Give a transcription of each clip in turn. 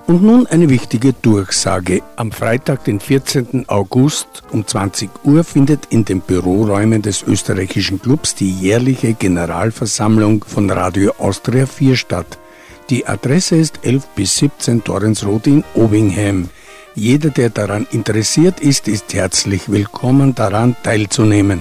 Und nun eine wichtige Durchsage. Am Freitag, den 14. August um 20 Uhr findet in den Büroräumen des österreichischen Clubs die jährliche Generalversammlung von Radio Austria 4 statt. Die Adresse ist 11 bis 17 Torrensroth in Obingham. Jeder, der daran interessiert ist, ist herzlich willkommen, daran teilzunehmen.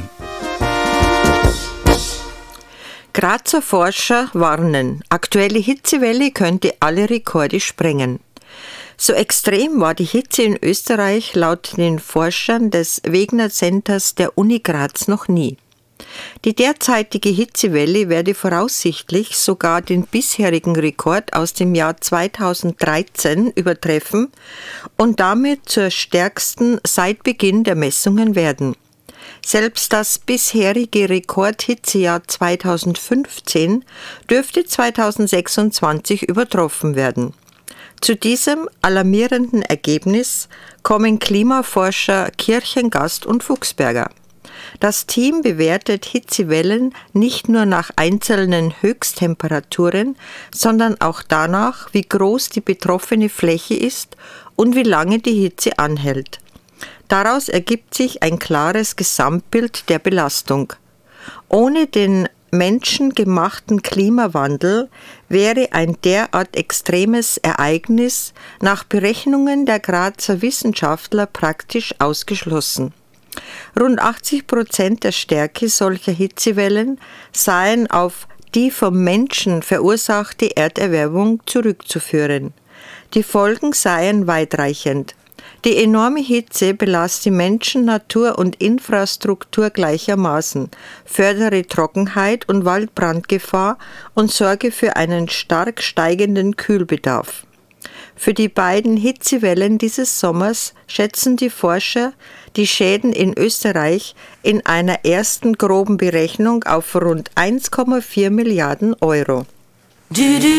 Grazer Forscher warnen, aktuelle Hitzewelle könnte alle Rekorde sprengen. So extrem war die Hitze in Österreich laut den Forschern des Wegener Centers der Uni Graz noch nie. Die derzeitige Hitzewelle werde voraussichtlich sogar den bisherigen Rekord aus dem Jahr 2013 übertreffen und damit zur stärksten seit Beginn der Messungen werden. Selbst das bisherige Rekordhitzejahr 2015 dürfte 2026 übertroffen werden. Zu diesem alarmierenden Ergebnis kommen Klimaforscher Kirchengast und Fuchsberger. Das Team bewertet Hitzewellen nicht nur nach einzelnen Höchsttemperaturen, sondern auch danach, wie groß die betroffene Fläche ist und wie lange die Hitze anhält. Daraus ergibt sich ein klares Gesamtbild der Belastung. Ohne den menschengemachten Klimawandel wäre ein derart extremes Ereignis nach Berechnungen der Grazer Wissenschaftler praktisch ausgeschlossen. Rund 80% der Stärke solcher Hitzewellen seien auf die vom Menschen verursachte Erderwärmung zurückzuführen. Die Folgen seien weitreichend. Die enorme Hitze belaste Menschen, Natur und Infrastruktur gleichermaßen, fördere Trockenheit und Waldbrandgefahr und sorge für einen stark steigenden Kühlbedarf. Für die beiden Hitzewellen dieses Sommers schätzen die Forscher die Schäden in Österreich in einer ersten groben Berechnung auf rund 1,4 Milliarden Euro.